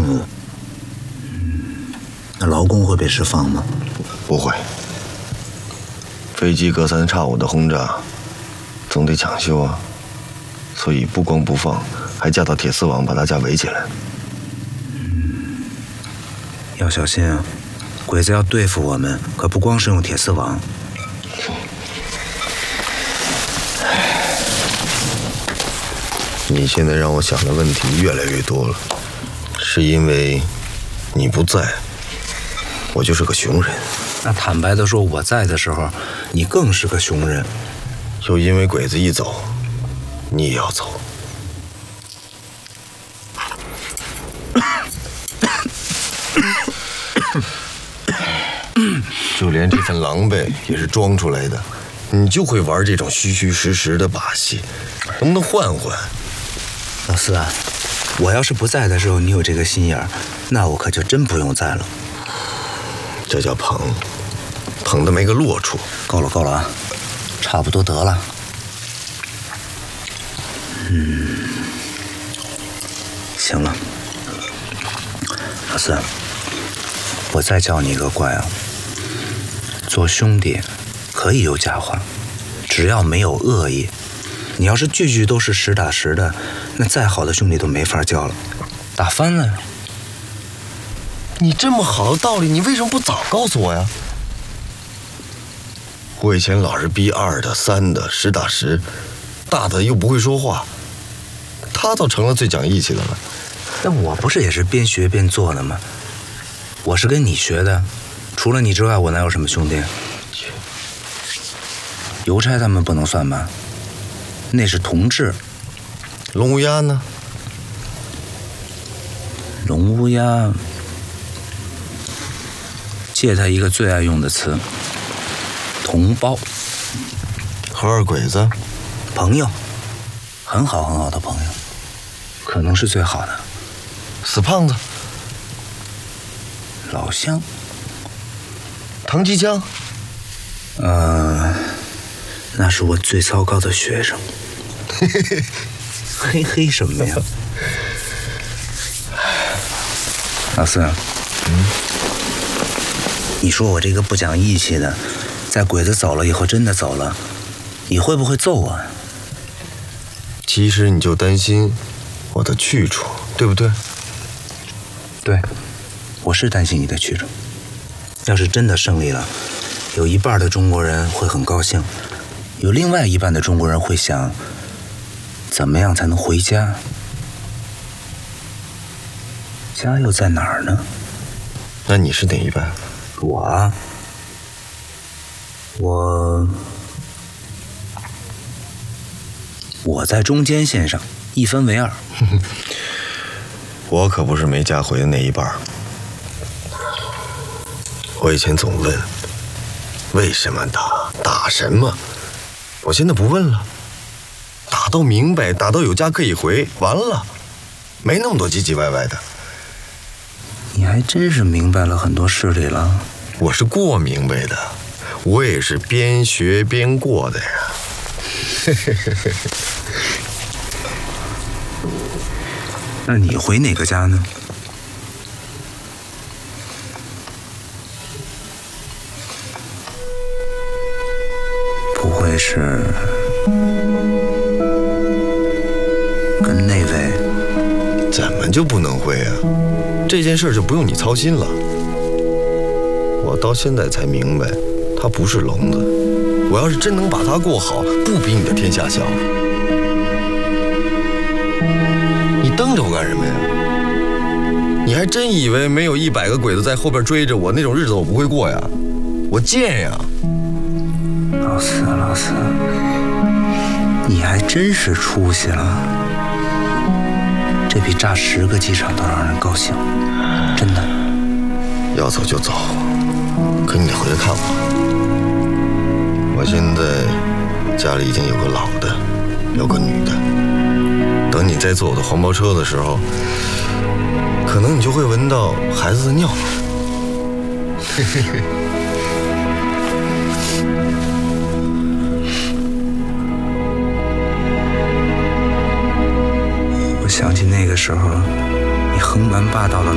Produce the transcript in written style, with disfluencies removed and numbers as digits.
务。那劳工会被释放吗？ 不会。飞机隔三差五的轰炸，总得抢修啊。所以不光不放，还架到铁丝网把大家围起来。 要小心啊！鬼子要对付我们，可不光是用铁丝网。 你现在让我想的问题越来越多了，是因为你不在，我就是个熊人。 那坦白的说，我在的时候，你更是个熊人。 就因为鬼子一走，你也要走。就连这份狼狈也是装出来的，你就会玩这种虚虚实实的把戏，能不能换换？ 老四啊，我要是不在的时候你有这个心眼儿，那我可就真不用在了。 这叫捧，捧得没个落处。 够了够了啊，差不多得了。行了，老四，我再教你一个怪啊。做兄弟可以有假话，只要没有恶意。你要是句句都是实打实的，那再好的兄弟都没法交了，打翻了呀。 你这么好的道理，你为什么不早告诉我呀？我以前老是逼二的、三的，实打实，大的又不会说话，他倒成了最讲义气的了。 那我不是也是边学边做的吗？我是跟你学的，除了你之外，我哪有什么兄弟？邮差他们不能算吧？那是同志。 龙乌鸦呢？ 龙乌鸦，借他一个最爱用的词：同胞。 和二鬼子， 朋友，很好很好的朋友，可能是最好的。 死胖子， 老乡， 唐吉江， 那是我最糟糕的学生。嘿嘿什么呀？老四，你说我这个不讲义气的，在鬼子走了以后真的走了，你会不会揍我？ 其实你就担心我的去处，对不对？ 对，我是担心你的去处。要是真的胜利了，有一半的中国人会很高兴，有另外一半的中国人会想，怎么样才能回家？家又在哪儿呢？ 那你是哪一半？ 我啊，我在中间线上，一分为二。 我可不是没家回的那一半。我以前总问，为什么打？打什么？我现在不问了，打到明白，打到有家可以回，完了，没那么多唧唧歪歪的。 你还真是明白了很多事理了。 我是过明白的，我也是边学边过的呀。 那你回哪个家呢？不会是跟那位？ 怎么就不能回啊？这件事就不用你操心了。我到现在才明白，他不是聋子。我要是真能把他过好，不比你的天下小。你瞪着我干什么呀？你还真以为没有100个鬼子在后边追着我，那种日子我不会过呀？我贱呀！ 老四，你还真是出息了，这比炸10个机场都让人高兴，真的。 要走就走，可你得回来看我。我现在家里已经有个老的，有个女的。等你再坐我的黄包车的时候，可能你就会闻到孩子的尿。 我想起那个时候，你横蛮霸道的